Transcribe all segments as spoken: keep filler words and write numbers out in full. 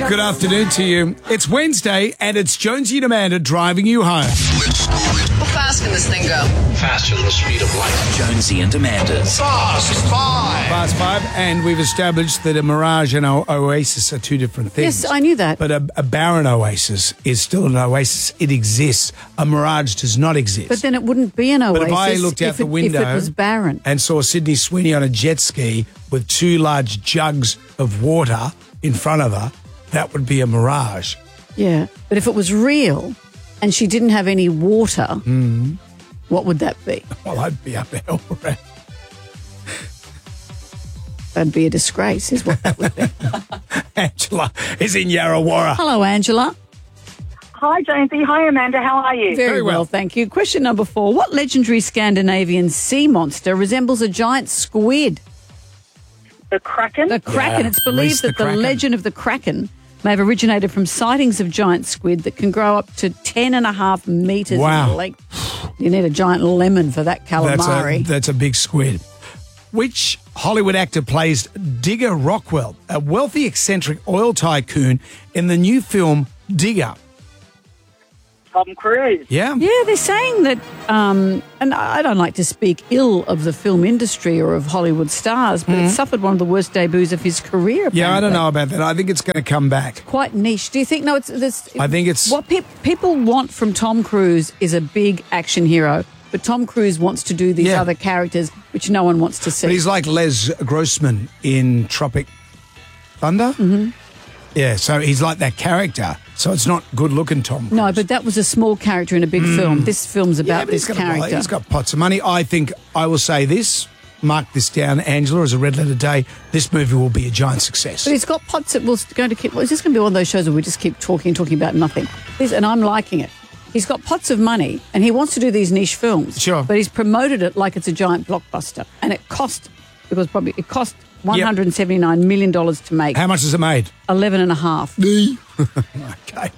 Good afternoon to you. It's Wednesday and it's Jonesy and Amanda driving you home. How fast can this thing go? Faster than the speed of light. Jonesy and Amanda's Fast Five. Fast Five, and we've established that a mirage and an oasis are two different things. Yes, I knew that. But a, a barren oasis is still an oasis. It exists. A mirage does not exist. But then it wouldn't be an oasis But if I looked out if the it, window if it was barren. and saw Sydney Sweeney on a jet ski with two large jugs of water in front of her, that would be a mirage. Yeah, but if it was real and she didn't have any water, Mm. what would that be? Well, I'd be up hell for it. That'd be a disgrace, is what that would be. Angela is in Yarrawarra. Hello, Angela. Hi, Jonesy. Hi, Amanda. How are you? Very, Very well. well, thank you. Question number four. What legendary Scandinavian sea monster resembles a giant squid? The Kraken? The Kraken. Yeah, It's believed Reese the that the Kraken. legend of the Kraken may have originated from sightings of giant squid that can grow up to ten and a half metres Wow. in length. You need a giant lemon for that That's a, calamari. that's a big squid. Which Hollywood actor plays Digger Rockwell, a wealthy, eccentric oil tycoon in the new film Digger? Tom Cruise. Yeah? Yeah, they're saying that, um, and I don't like to speak ill of the film industry or of Hollywood stars, but it suffered one of the worst debuts of his career. Yeah, I don't apparently. know about that. I think it's going to come back. Quite niche. Do you think? No, it's. This, I think it's- what pe- people want from Tom Cruise is a big action hero, but Tom Cruise wants to do these Yeah. other characters which no one wants to see. But he's like Les Grossman in Tropic Thunder. Mm-hmm. Yeah, so he's like that character. So it's not good-looking Tom Cruise. no, but that was a small character in a big film. This film's Yeah, about but he's this got a- character. He's got pots of money. I think I will say this. Mark this down, Angela, as a red letter day. This movie will be a giant success. But he's got pots that we're going to keep. Well, is this going to be one of those shows where we just keep talking and talking about nothing? This, and I'm liking it. He's got pots of money and he wants to do these niche films. Sure. But he's promoted it like it's a giant blockbuster. And it cost, because probably it cost one hundred seventy-nine million dollars to make. How much has it made? eleven and a half. Okay.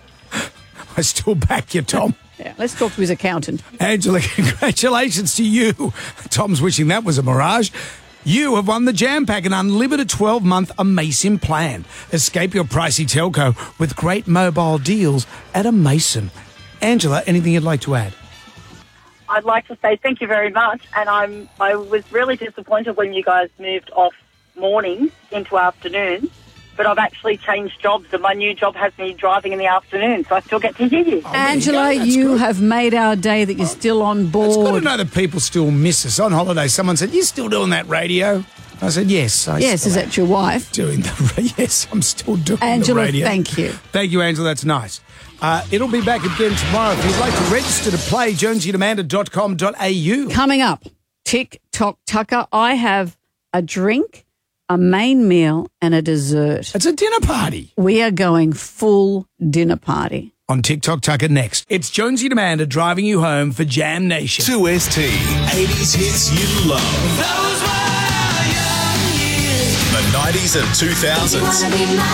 I still back you, Tom. Yeah, let's talk to his accountant. Angela, congratulations to you. Tom's wishing that was a mirage. You have won the Jam Pack, an unlimited twelve-month Amason plan. Escape your pricey telco with great mobile deals at Amason. Angela, anything you'd like to add? I'd like to say thank you very much. And I'm I was really disappointed when you guys moved off mornings into afternoons. But I've actually changed jobs, and my new job has me driving in the afternoon, so I still get to hear you. Angela, there you go. That's you good. have made our day that you're still on It's good to board. know that people still miss us. On holiday, someone said, "You still doing that radio?" I said, "Yes." I Yes, still is am that your wife? doing the yes? I'm still doing Angela, the radio. thank you. Thank you, Angela. That's nice. Uh, it'll be back again tomorrow. If you'd like to register to play, jonesy and amanda dot com dot a u. Coming up, TikTok Tucker, I have a drink, a main meal, and a dessert. It's a dinner party We are going full dinner party. on TikTok Tucker next. It's Jonesy and Amanda driving you home for Jam Nation. two S T. eighties hits you love. Those were young years. The nineties and two thousands.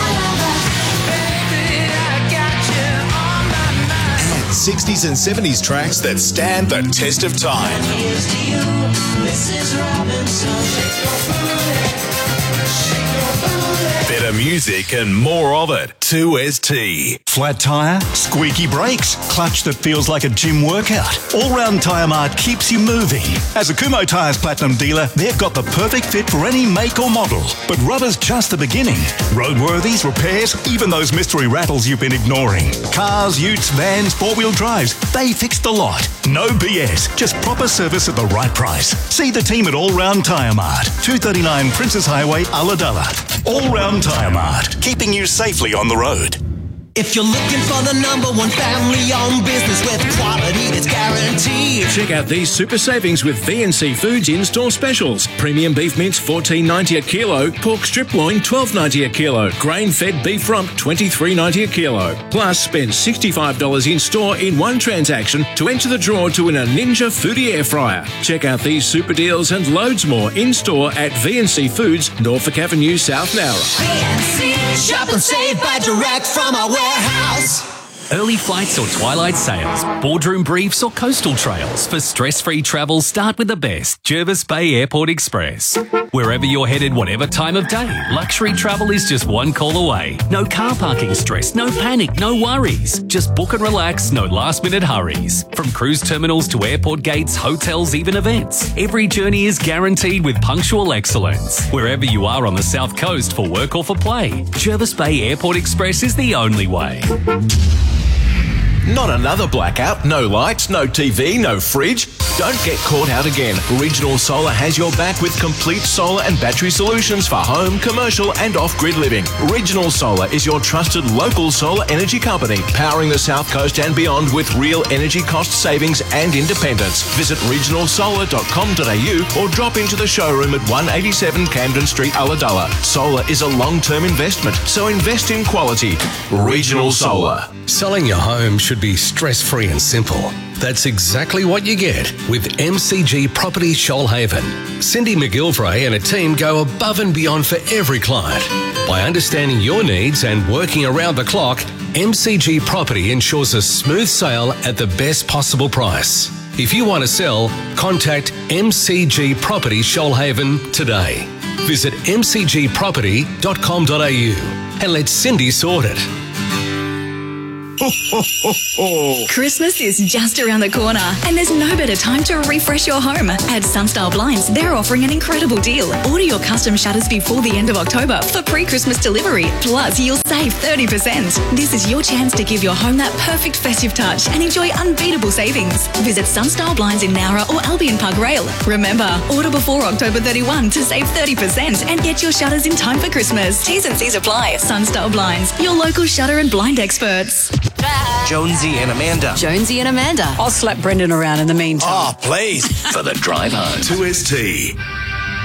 And sixties and seventies tracks that stand the test of time. Better music and more of it. two S T. Flat tyre, squeaky brakes, clutch that feels like a gym workout. All-round Tyre Mart keeps you moving. As a Kumho Tyres Platinum dealer, they've got the perfect fit for any make or model. But rubber's just the beginning. Roadworthies, repairs, even those mystery rattles you've been ignoring. Cars, utes, vans, four-wheel drives, they fix the lot. No B S, just proper service at the right price. See the team at All-Round Tyre Mart, two thirty-nine Princess Highway, Ulladulla. All-Round Tyre Mart, keeping you safely on the road. If you're looking for the number one family-owned business with quality that's guaranteed. Check out these super savings with V and C Foods in-store specials. Premium beef mince fourteen ninety a kilo, pork strip loin twelve ninety a kilo, grain-fed beef rump twenty-three ninety a kilo. Plus, spend sixty-five dollars in-store in one transaction to enter the draw to win a Ninja Foodie Air Fryer. Check out these super deals and loads more in-store at V and C Foods, Norfolk Avenue, South Nowra. V and C, shop and save, buy direct from our warehouse. Early flights or twilight sails, boardroom briefs or coastal trails. For stress-free travel, start with the best, Jervis Bay Airport Express. Wherever you're headed, whatever time of day, luxury travel is just one call away. No car parking stress, no panic, no worries. Just book and relax, no last-minute hurries. From cruise terminals to airport gates, hotels, even events, every journey is guaranteed with punctual excellence. Wherever you are on the South Coast for work or for play, Jervis Bay Airport Express is the only way. Not another blackout, no lights, no T V, no fridge. Don't get caught out again. Regional Solar has your back with complete solar and battery solutions for home, commercial and off-grid living. Regional Solar is your trusted local solar energy company, powering the South Coast and beyond with real energy cost savings and independence. Visit regional solar dot com dot a u or drop into the showroom at one eighty-seven Camden Street, Ulladulla. Solar is a long-term investment, so invest in quality. Regional Solar. Selling your home should be stress-free and simple. That's exactly what you get with M C G Property Shoalhaven. Cindy McGilvray and a team go above and beyond for every client. By understanding your needs and working around the clock, M C G Property ensures a smooth sale at the best possible price. If you want to sell, contact M C G Property Shoalhaven today. Visit m c g property dot com dot a u and let Cindy sort it. Ho, ho, ho, ho. Christmas is just around the corner and there's no better time to refresh your home. At Sunstyle Blinds, they're offering an incredible deal. Order your custom shutters before the end of October for pre-Christmas delivery. Plus, you'll save thirty percent. This is your chance to give your home that perfect festive touch and enjoy unbeatable savings. Visit Sunstyle Blinds in Nowra or Albion Park Rail. Remember, order before October thirty-first to save thirty percent and get your shutters in time for Christmas. T's and C's apply. Sunstyle Blinds, your local shutter and blind experts. Jonesy and Amanda. Jonesy and Amanda. I'll slap Brendan around in the meantime. Oh, please. For the drive home. two S T.